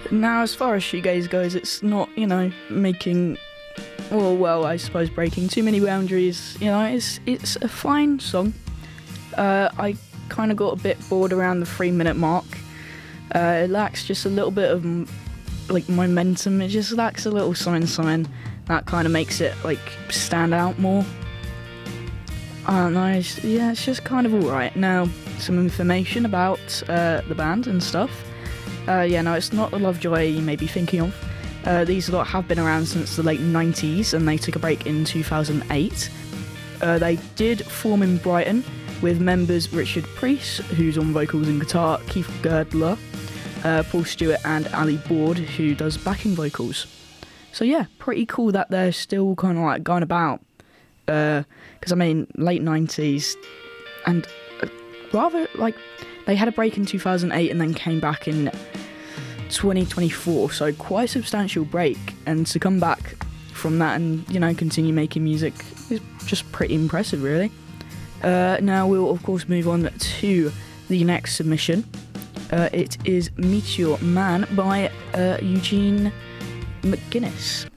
Now, as far as shoegaze goes, it's not, making, well, I suppose breaking too many boundaries. It's a fine song. I kind of got a bit bored around the 3-minute mark. It lacks just a little bit of momentum. It just lacks a little something that kind of makes it stand out more. It's just kind of alright. Now, some information about the band and stuff. It's not the Lovejoy you may be thinking of. These lot have been around since the late 90s, and they took a break in 2008. They did form in Brighton with members Richard Priest, who's on vocals and guitar, Keith Girdler, Paul Stewart and Ali Board, who does backing vocals. So yeah, pretty cool that they're still kind of going about. Because late 90s, and rather they had a break in 2008 and then came back in 2024, so quite a substantial break, and to come back from that and continue making music is just pretty impressive, really. Now we'll of course move on to the next submission. It is Meteor Man by Eugene McGuinness.